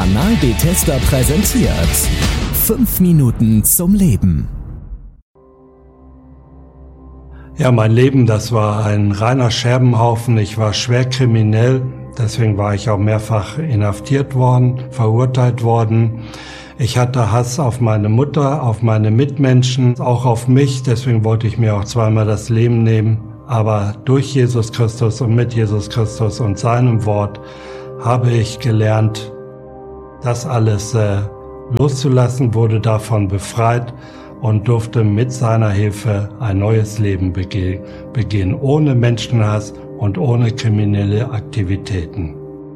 Kanal Bethesda präsentiert 5 Minuten zum Leben. Ja, mein Leben, das war ein reiner Scherbenhaufen. Ich war schwer kriminell, deswegen war ich auch mehrfach inhaftiert worden, verurteilt worden. Ich hatte Hass auf meine Mutter, auf meine Mitmenschen, auch auf mich, deswegen wollte ich mir auch zweimal das Leben nehmen. Aber durch Jesus Christus und mit Jesus Christus und seinem Wort habe ich gelernt, das alles loszulassen, wurde davon befreit und durfte mit seiner Hilfe ein neues Leben begehen, ohne Menschenhass und ohne kriminelle Aktivitäten.